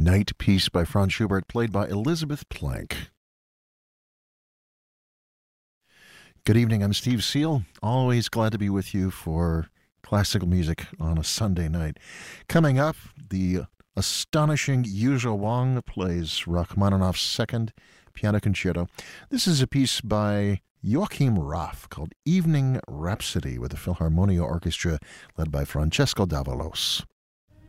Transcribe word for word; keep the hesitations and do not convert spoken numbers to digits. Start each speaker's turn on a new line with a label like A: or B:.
A: Night piece by Franz Schubert, played by Elizabeth Plank. Good evening, I'm Steve Seal. Always glad to be with you for classical music on a Sunday night. Coming up, the astonishing Yuzhou Wang plays Rachmaninoff's Second Piano Concerto. This is a piece by Joachim Raff called Evening Rhapsody with the Philharmonia Orchestra led by Francesco Davalos.